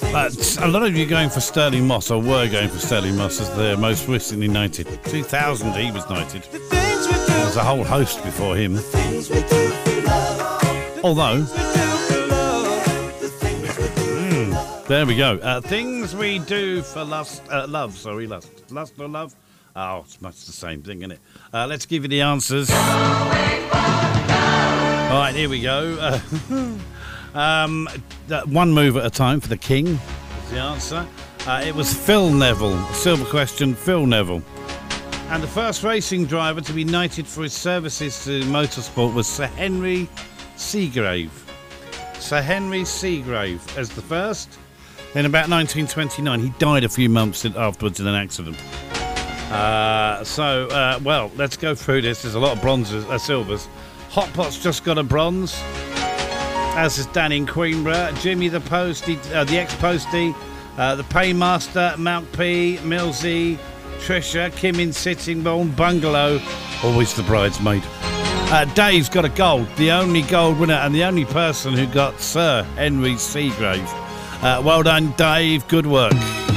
A lot of you going for Sterling Moss, or were going for Sterling Moss as the most recently knighted. 2000 he was knighted. There's a whole host before him. Although, there we go. Things we do for love. Lust or love? Oh, it's much the same thing, isn't it? Let's give you the answers. All right, here we go. One move at a time for the king is the answer. It was Phil Neville. Silver question, Phil Neville. And the first racing driver to be knighted for his services to motorsport was Sir Henry Seagrave. Sir Henry Seagrave as the first. In about 1929, he died a few months afterwards in an accident. Well, let's go through this. There's a lot of bronzes, silvers. Hot Pot's just got a bronze, as is Dan in Queenborough. Jimmy the Postie, the ex-Postie, the Paymaster, Mount P, Millsy, Trisha, Kim in Sittingbourne, Bungalow, always the bridesmaid. Dave's got a gold, the only gold winner and the only person who got Sir Henry Seagrave. Well done, Dave. Good work.